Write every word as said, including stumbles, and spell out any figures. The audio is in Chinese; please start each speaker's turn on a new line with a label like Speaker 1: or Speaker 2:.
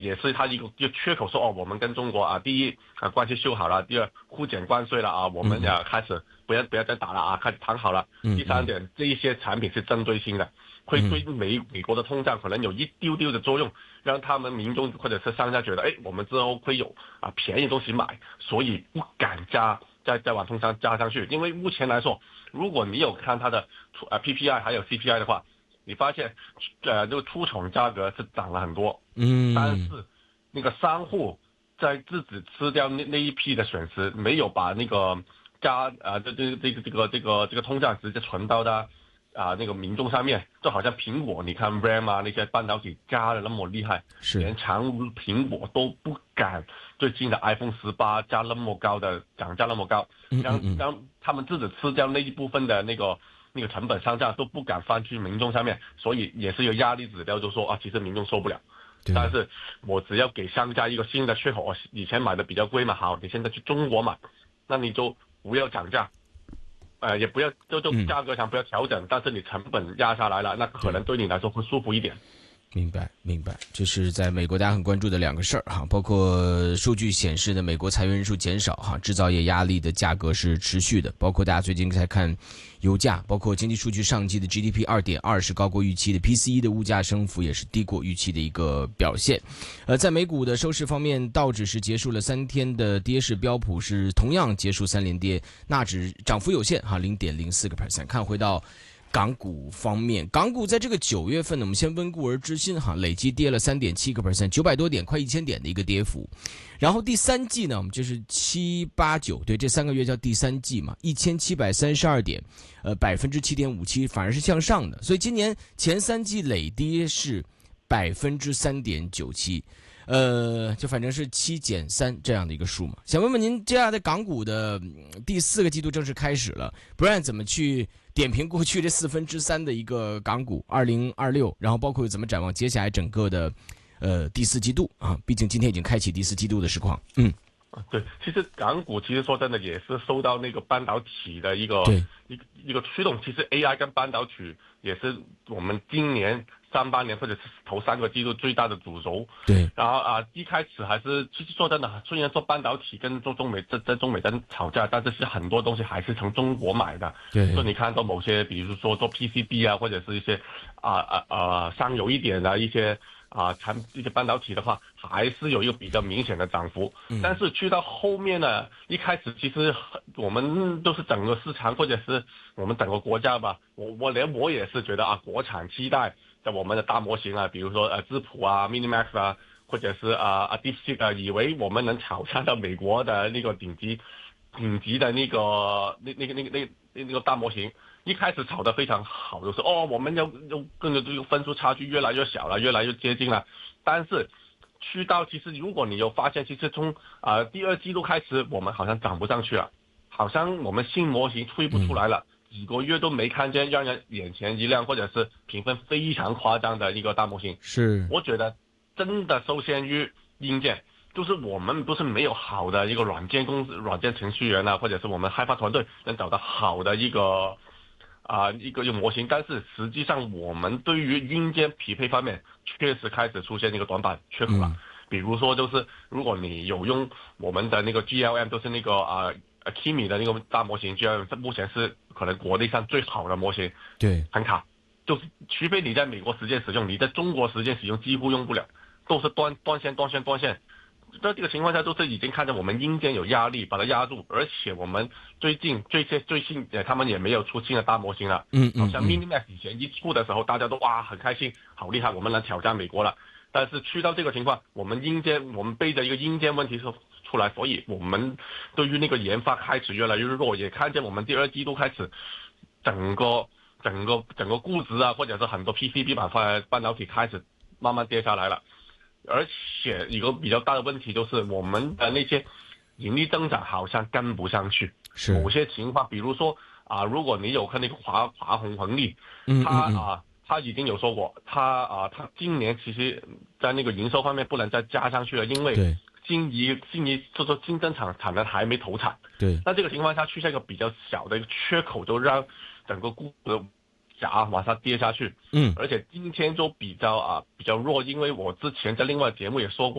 Speaker 1: 也是它一个一个缺口，说哦，我们跟中国啊，第一啊关系修好了，第二互减关税了啊，我们呀、啊、开始不要不要再打了啊，开始谈好了。第三点，这一些产品是针对性的，会对美美国的通胀可能有一丢丢的作用，让他们民众或者是商家觉得，哎，我们之后会有啊便宜东西买，所以不敢加再再往通胀加上去。因为目前来说，如果你有看它的呃 P P I 还有 C P I 的话，你发现呃这个出厂价格是涨了很多，
Speaker 2: 嗯，
Speaker 1: 但是那个商户在自己吃掉那那一批的损失，没有把那个加啊这这这个这个这个这个通胀直接传到的啊那个民众上面，就好像苹果，你看 RAM 啊那些半导体加的那么厉害，
Speaker 2: 是
Speaker 1: 连长如苹果都不敢最近的 iPhone 十八加那么高的涨价那么高，让让他们自己吃掉那一部分的那个。那个成本上涨都不敢放去民众上面，所以也是有压力指标，就说啊，其实民众受不了。但是我只要给商家一个新的缺口，我以前买的比较贵嘛，好，你现在去中国买，那你就不要涨价，呃，也不要就就价格上不要调整，嗯、但是你成本压下来了，那可能对你来说会舒服一点。
Speaker 2: 明白，明白，这是在美国大家很关注的两个事儿哈，包括数据显示呢，美国裁员人数减少哈，制造业压力的价格是持续的，包括大家最近在看油价，包括经济数据上季的 G D P 二点二 是高过预期的 ，P C E 的物价升幅也是低过预期的一个表现。呃，在美股的收市方面，道指是结束了三天的跌势，标普是同样结束三连跌，纳指涨幅有限哈，零点零四个 percent。看回到港股方面，港股在这个九月份呢，我们先温故而知新哈，累计跌了 三点七个 percent， 九百多点，快一千点的一个跌幅。然后第三季呢，我们就是七八九，对，这三个月叫第三季嘛，一千七百三十二点，呃，百分之七点五七，反而是向上的。所以今年前三季累跌是百分之三点九七。呃，就反正是七减三这样的一个数嘛。想问问您，接下来的港股的第四个季度正式开始了，不然怎么去点评过去这四分之三的一个港股二零二六，然后包括怎么展望接下来整个的呃第四季度啊？毕竟今天已经开启第四季度的实况。嗯，
Speaker 1: 对，其实港股其实说真的也是受到那个半导体的一个一个一个驱动。其实 A I 跟半导体也是我们今年上半年或者是头三个季度最大的主轴。
Speaker 2: 对，
Speaker 1: 然后啊，一开始还是其实说真的，虽然说半导体跟中中美在在中美在吵架，但是是很多东西还是从中国买的。
Speaker 2: 对，
Speaker 1: 就你看到某些，比如说做 P C B 啊，或者是一些啊啊啊上游一点的一些。啊，产一些半导体的话，还是有一个比较明显的涨幅。嗯、但是去到后面呢，一开始其实我们都是整个市场或者是我们整个国家吧，我我连我也是觉得啊，国产期待在我们的大模型啊，比如说呃智谱啊、Minimax 啊，或者是啊啊 DeepSeek 啊，以为我们能挑战到美国的那个顶级顶级的那个那那个那个那那那个大模型。一开始炒得非常好，就是哦，我们要要跟着这个分数差距越来越小了，越来越接近了。但是去到其实，如果你有发现，其实从啊、呃、第二季度开始，我们好像涨不上去了，好像我们新模型推不出来了，嗯、几个月都没看见让人眼前一亮，或者是评分非常夸张的一个大模型。
Speaker 2: 是，
Speaker 1: 我觉得真的受限于硬件。就是我们不是没有好的一个软件公司、软件程序员啊，或者是我们开发团队能找到好的一个。啊、呃，一个一个模型，但是实际上我们对于硬件匹配方面确实开始出现一个短板缺口了。嗯、比如说，就是如果你有用我们的那个 G L M， 都是那个啊 Kimi 的那个大模型 ，G L M 目前是可能国内上最好的模型，
Speaker 2: 对，
Speaker 1: 很卡，就是除非你在美国实践使用，你在中国实践使用几乎用不了，都是断断线断线断线。在这个情况下，都是已经看见我们硬件有压力，把它压住，而且我们最近最近最近呃，他们也没有出新的大模型了。嗯嗯。好像 Minimax 以前一出的时候，大家都哇很开心，好厉害，我们能挑战美国了。但是去到这个情况，我们硬件我们背着一个硬件问题是出来，所以我们对于那个研发开始越来越弱，也看见我们第二季度开始整个整个整个估值啊，或者是很多 P C B 板块半导体开始慢慢跌下来了。而且一个比较大的问题就是我们的那些盈利增长好像跟不上去，
Speaker 2: 是
Speaker 1: 某些情况，比如说啊，如果你有看那个华华虹恒利，
Speaker 2: 嗯
Speaker 1: 他
Speaker 2: 嗯嗯
Speaker 1: 啊他已经有说过，他啊他今年其实在那个营收方面不能再加上去了，因为新一新一就说新增产产能还没投产，
Speaker 2: 对，
Speaker 1: 那这个情况下出现一个比较小的一个缺口，就让整个估值假往下跌下去。
Speaker 2: 嗯，
Speaker 1: 而且今天就比较啊比较弱，因为我之前在另外节目也说过。